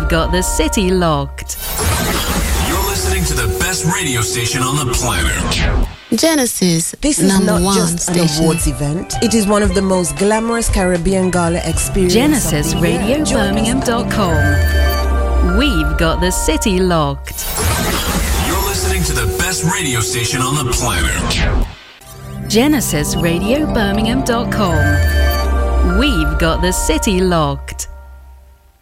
We've got the city locked. You're listening to the best radio station on the planet. Genesis, this is number not one just station. an awards event. It is one of the most glamorous Caribbean gala experiences. GenesisRadioBirmingham.com. We've got the city locked. You're listening to the best radio station on the planet. GenesisRadioBirmingham.com. We've got the city locked.